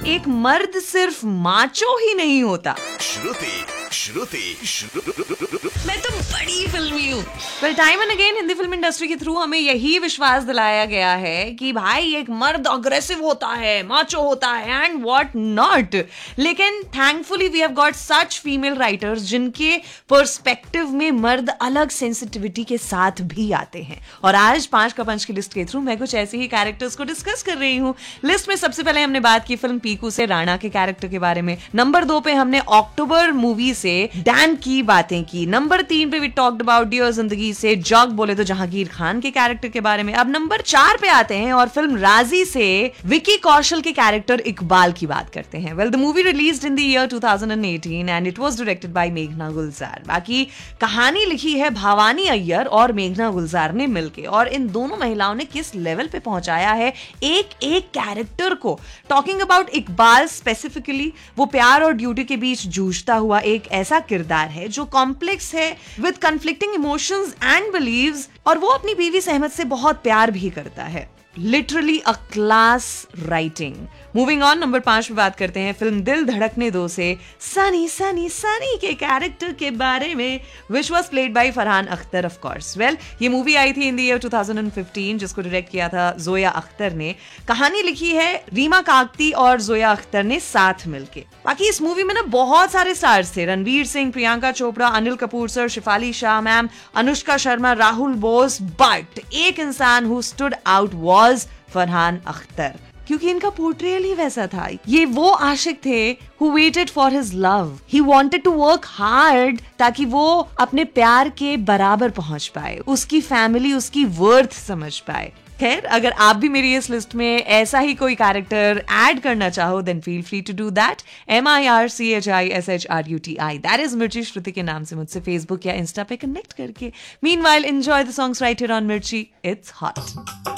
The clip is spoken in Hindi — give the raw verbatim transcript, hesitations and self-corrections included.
एक मर्द सिर्फ माचो ही नहीं होता। श्रुति श्रुति श्रुति मैं तो बड़ी फिल्मी हूँ। Well time and again Hindi film industry के थ्रू हमें यही विश्वास दिलाया गया है कि भाई एक मर्द अग्रेसिव होता है, माचो होता है एंड व्हाट नॉट। लेकिन thankfully we have got such female writers जिनके पर्सपेक्टिव में मर्द अलग सेंसिटिविटी के साथ भी आते हैं। और आज पांच का पंच की लिस्ट के थ्रू मैं कुछ ऐसे ही कैरेक्टर्स को डिस्कस कर रही हूँ। लिस्ट में सबसे पहले हमने बात की फिल्म पीकू से राणा के कैरेक्टर के बारे में। नंबर दो पे हमने अक्टूबर मूवी से डैन की बातें की। नंबर तीन पे वी टॉक्ड अबाउट डियर जिंदगी से जॉग बोले तो जहांगीर खान के कैरेक्टर के बारे में। अब नंबर चार पे आते हैं और फिल्म राजी से विकी कौशल के कैरेक्टर इकबाल की बात करते हैं। Well the movie released in the year two thousand eighteen and it was directed by मेघना गुलजार। बाकी कहानी लिखी है भावानी अय्यर और मेघना गुलजार ने मिलकर, और इन दोनों महिलाओं ने किस लेवल पे पहुंचाया है एक एक कैरेक्टर को। टॉकिंग अबाउट इकबाल स्पेसिफिकली, वो प्यार और ड्यूटी के बीच जूझता हुआ एक ऐसा किरदार है जो कॉम्प्लेक्स है with conflicting emotions and beliefs, और वो अपनी बीवी सहमत से बहुत प्यार भी करता है। Literally a class writing. Moving on, number पांच में बात करते हैं फिल्म दिल धड़कने दो से सनी सनी सनी के कैरेक्टर के बारे में, which was played by Farhan Akhtar of course. Well ये मूवी आई थी in the year two thousand fifteen जिसको डायरेक्ट किया था जोया अख्तर ने। कहानी लिखी है रीमा काकती और जोया अख्तर ने साथ मिलके। बाकी इस मूवी में ना बहुत सारे स्टार्स थे, Ranveer Singh, Priyanka Chopra, Anil Kapoor sir, Shifali Shah ma'am, Anushka Sharma, Rahul Bose, but एक इंसान who stood out was Farhan Akhtar, क्योंकि इनका पोर्ट्रेयल ही वैसा था। ये वो आशिक थे who waited for his love. He wanted to work hard ताकि वो अपने प्यार के बराबर पहुंच पाए, उसकी फैमिली उसकी वर्थ समझ पाए। खैर, अगर आप भी मेरी इस लिस्ट में ऐसा ही कोई कैरेक्टर ऐड करना चाहो then feel free to do that. M I R C H I S H R U T I, that is मिर्ची श्रुति के नाम से मुझसे फेसबुक या इंस्टा पे कनेक्ट करके। Meanwhile enjoy the songs right here on मिर्ची, इट्स हॉट।